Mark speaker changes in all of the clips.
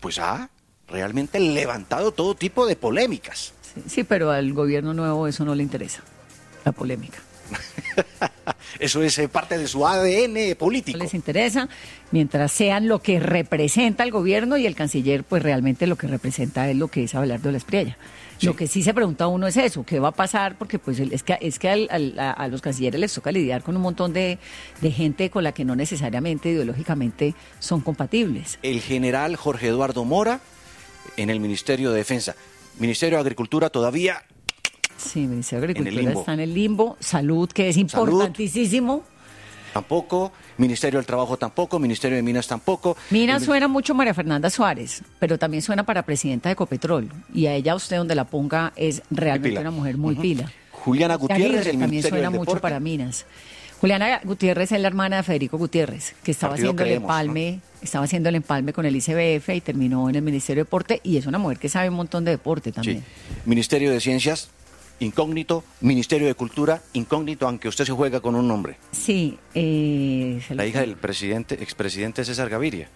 Speaker 1: pues ha realmente levantado todo tipo de polémicas.
Speaker 2: Sí, pero al gobierno nuevo eso no le interesa, la polémica.
Speaker 1: Eso es parte de su ADN político.
Speaker 2: No les interesa, mientras sean lo que representa el gobierno, y el canciller pues realmente lo que representa es lo que es Abelardo Espriella. Sí. Lo que sí se pregunta uno es eso, ¿qué va a pasar? Porque pues es que a los cancilleres les toca lidiar con un montón de gente con la que no necesariamente ideológicamente son compatibles.
Speaker 1: El general Jorge Eduardo Mora en el Ministerio de Defensa. Ministerio de Agricultura todavía...
Speaker 2: Sí, el Ministerio de Agricultura está en el limbo. Salud, que es importantísimo.
Speaker 1: Tampoco. Ministerio del Trabajo tampoco. Ministerio de Minas tampoco.
Speaker 2: Minas suena mucho María Fernanda Suárez, pero también suena para presidenta de Ecopetrol. Y a ella, usted donde la ponga, es realmente una mujer muy pila.
Speaker 1: Juliana Gutiérrez, el
Speaker 2: también suena mucho para Minas. Juliana Gutiérrez es la hermana de Federico Gutiérrez, que estaba haciendo el empalme, con el ICBF y terminó en el Ministerio de Deporte, y es una mujer que sabe un montón de deporte también.
Speaker 1: Sí. Ministerio de Ciencias, incógnito. Ministerio de Cultura, incógnito, aunque usted se juega con un nombre.
Speaker 2: Sí.
Speaker 1: La hija del expresidente César Gaviria.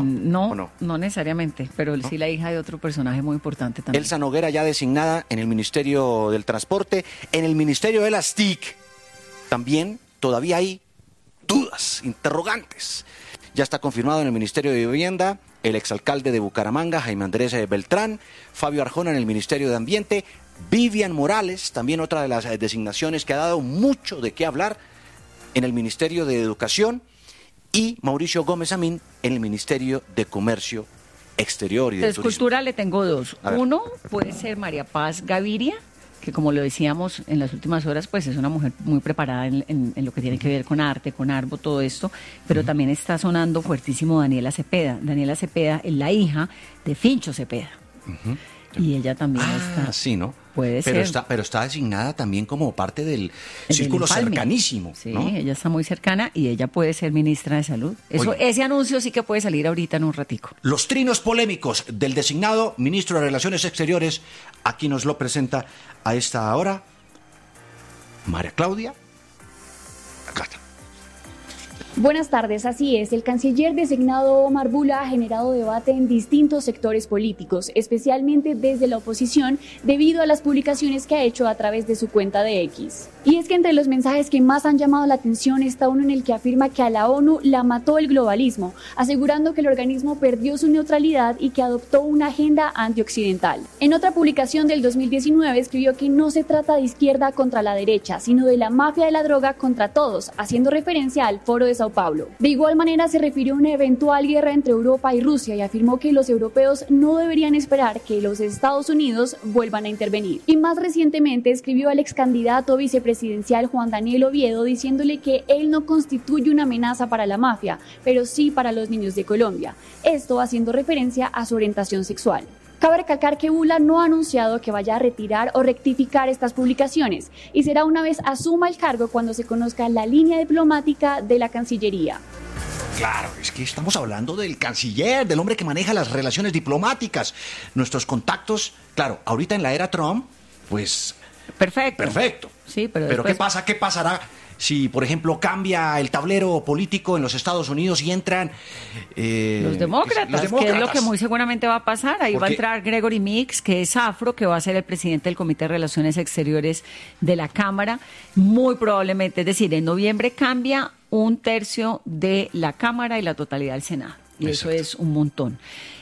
Speaker 2: No necesariamente, pero sí la hija de otro personaje muy importante también.
Speaker 1: Elsa Noguera ya designada en el Ministerio del Transporte, en el Ministerio de las TIC. También todavía hay dudas, interrogantes. Ya está confirmado en el Ministerio de Vivienda el exalcalde de Bucaramanga, Jaime Andrés Beltrán, Fabio Arjona en el Ministerio de Ambiente, Vivian Morales, también otra de las designaciones que ha dado mucho de qué hablar en el Ministerio de Educación, y Mauricio Gómez Amín en el Ministerio de Comercio Exterior y de Turismo.
Speaker 2: De Cultura le tengo dos. Uno puede ser María Paz Gaviria, que como lo decíamos en las últimas horas, pues es una mujer muy preparada en lo que tiene que ver con arte, con Arbo, todo esto, pero también está sonando fuertísimo Daniela Cepeda. Daniela Cepeda es la hija de Fincho Cepeda. Y ella también está...
Speaker 1: Sí, ¿no?
Speaker 2: Puede ser.
Speaker 1: Pero está designada también como parte del círculo cercanísimo,
Speaker 2: sí,
Speaker 1: ¿no?
Speaker 2: Ella está muy cercana y ella puede ser ministra de Salud. Ese anuncio sí que puede salir ahorita en un ratico.
Speaker 1: Los trinos polémicos del designado ministro de Relaciones Exteriores, aquí nos lo presenta a esta hora María Claudia. Acá está.
Speaker 3: Buenas tardes, así es. El canciller designado Omar Bula ha generado debate en distintos sectores políticos, especialmente desde la oposición, debido a las publicaciones que ha hecho a través de su cuenta de X. Y es que entre los mensajes que más han llamado la atención está uno en el que afirma que a la ONU la mató el globalismo, asegurando que el organismo perdió su neutralidad y que adoptó una agenda antioccidental. En otra publicación del 2019 escribió que no se trata de izquierda contra la derecha, sino de la mafia de la droga contra todos, haciendo referencia al Foro de Sao Paulo. De igual manera se refirió a una eventual guerra entre Europa y Rusia y afirmó que los europeos no deberían esperar que los Estados Unidos vuelvan a intervenir. Y más recientemente escribió al ex candidato vicepresidencial Juan Daniel Oviedo diciéndole que él no constituye una amenaza para la mafia, pero sí para los niños de Colombia. Esto haciendo referencia a su orientación sexual. Cabe recalcar que Bula no ha anunciado que vaya a retirar o rectificar estas publicaciones y será una vez asuma el cargo cuando se conozca la línea diplomática de la Cancillería.
Speaker 1: Claro, es que estamos hablando del canciller, del hombre que maneja las relaciones diplomáticas, nuestros contactos. Claro, ahorita en la era Trump, pues... Perfecto.
Speaker 2: Sí, pero
Speaker 1: después... ¿Qué pasará si, por ejemplo, cambia el tablero político en los Estados Unidos y entran
Speaker 2: los demócratas, que es lo que muy seguramente va a pasar? Ahí va a entrar Gregory Meeks, que es afro, que va a ser el presidente del Comité de Relaciones Exteriores de la Cámara, muy probablemente. Es decir, en noviembre cambia un tercio de la Cámara y la totalidad del Senado. Y eso es un montón.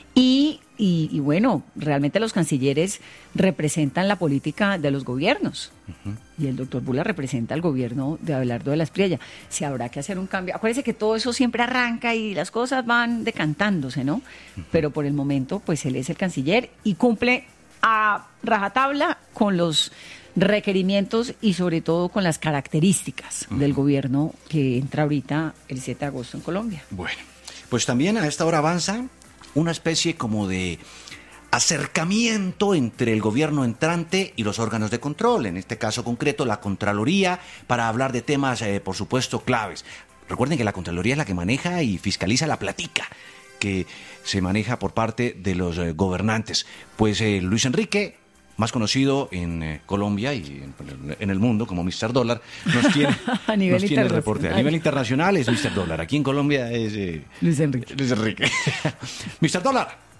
Speaker 2: Y bueno, realmente los cancilleres representan la política de los gobiernos. Y el doctor Bula representa al gobierno de Abelardo Espriella. Si habrá que hacer un cambio. Acuérdense que todo eso siempre arranca y las cosas van decantándose, ¿no? Pero por el momento, pues él es el canciller y cumple a rajatabla con los requerimientos y sobre todo con las características del gobierno que entra ahorita el 7 de agosto en Colombia.
Speaker 1: Bueno, pues también a esta hora avanza una especie como de acercamiento entre el gobierno entrante y los órganos de control, en este caso concreto la Contraloría, para hablar de temas, por supuesto, claves. Recuerden que la Contraloría es la que maneja y fiscaliza la platica que se maneja por parte de los gobernantes. Pues Luis Enrique, más conocido en Colombia y en el mundo como Mr. Dólar, nos tiene el reporte. A nivel internacional es Mr. Dólar, aquí en Colombia es
Speaker 2: Luis Enrique.
Speaker 1: Mr. Dólar.